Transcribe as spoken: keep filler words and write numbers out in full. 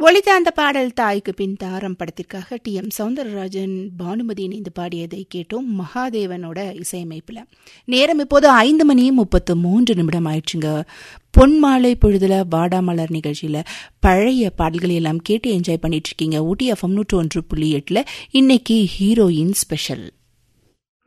ஒலித்த அந்த பாடல் தாய்க்கு பின் தாரம் படத்திற்காக டி எம் சௌந்தரராஜன் பானுமதி இணைந்து பாடியதை கேட்டோம். மகாதேவனோட இசையமைப்புல. நேரம் இப்போது ஐந்து மணி முப்பத்து மூன்று நிமிடம் ஆயிடுச்சுங்க. பொன்மாலை பொழுதுல வாடாமலர் நிகழ்ச்சியில பழைய பாடல்களை எல்லாம் கேட்டு என்ஜாய் பண்ணிட்டு இருக்கீங்க. ஊட்டி எஃப்எம் நூற்று ஒன்று புள்ளி எட்டுல இன்னைக்கு ஹீரோயின் ஸ்பெஷல்.